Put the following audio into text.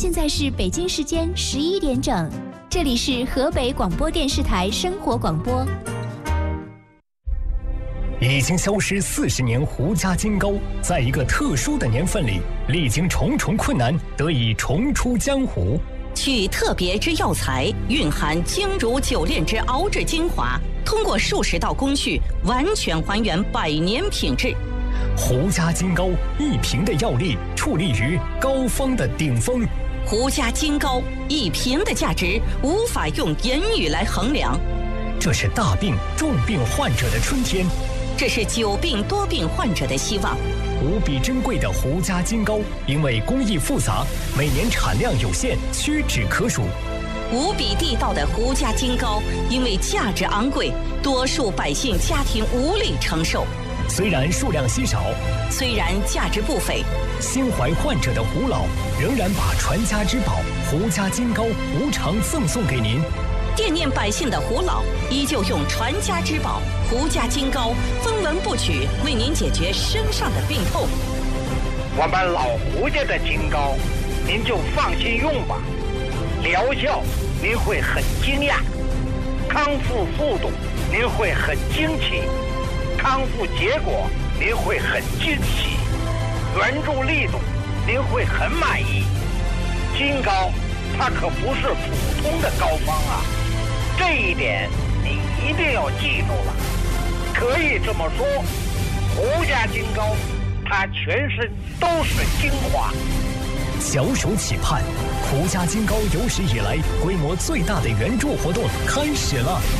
现在是北京时间11点整，这里是河北广播电视台生活广播。 已经消失40年胡家金糕，在一个特殊的年份里，历经重重困难，得以重出江湖。 取特别之药材，蕴含精如久炼之熬制精华，通过数十道工序，完全还原100年品质。 胡家金糕1瓶的药力，矗立于膏方的顶峰。 胡家金糕1瓶的价值，无法用言语来衡量。 这是大病重病患者的春天， 这是久病多病患者的希望。 无比珍贵的胡家金糕，因为工艺复杂，每年产量有限，屈指可数。 无比地道的胡家金糕，因为价值昂贵，多数百姓家庭无力承受。 虽然数量稀少， 虽然价值不菲， 心怀患者的胡老仍然把传家之宝胡家金糕无偿赠送给您。 惦念百姓的胡老依旧用传家之宝胡家金糕分文不取，为您解决身上的病痛。 我们老胡家的金糕，您就放心用吧，疗效您会很惊讶，康复速度您会很惊奇，康复结果您会很惊喜，援助力度您会很满意。金糕它可不是普通的膏方啊，这一点你一定要记住了。可以这么说，胡家金糕它全身都是精华。 小手企盼，胡家金糕有史以来规模最大的援助活动开始了。